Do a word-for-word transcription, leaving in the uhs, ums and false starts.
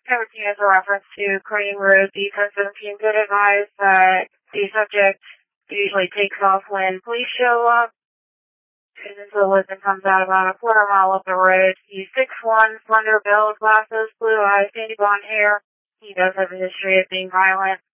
seventeen is a reference to Crane Road. The ten seventeen did advise that the subject usually takes off when police show up. And then the Lisbon comes out about a quarter mile up the road. He's six one, slender build, glasses, blue eyes, sandy blonde hair. He does have a history of being violent.